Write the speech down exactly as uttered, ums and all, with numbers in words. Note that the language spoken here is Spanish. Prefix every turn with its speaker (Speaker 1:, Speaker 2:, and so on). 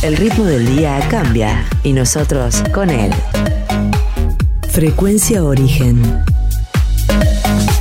Speaker 1: El ritmo del día cambia y nosotros con él. Frecuencia Origen.